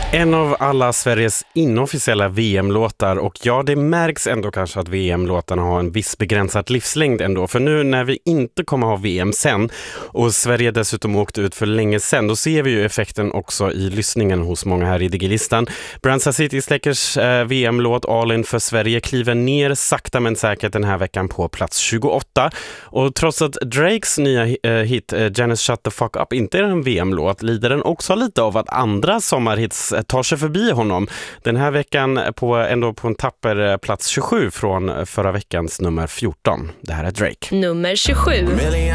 En av alla Sveriges inofficiella VM-låtar, och ja, det märks ändå kanske att VM-låtarna har en viss begränsad livslängd ändå. För nu när vi inte kommer ha VM sen och Sverige dessutom åkte ut för länge sen, då ser vi ju effekten också i lyssningen hos många här i Digilistan. Brandsta City Släckers VM-låt All In för Sverige kliver ner sakta men säkert den här veckan på plats 28. Och trots att Drakes nya hit Janice Shut the Fuck Up inte är en VM-låt, lider den också lite av att andra sommarhits tar sig förbi honom. Den här veckan ändå på en tapper plats 27 från förra veckans nummer 14. Det här är Drake. Nummer 27.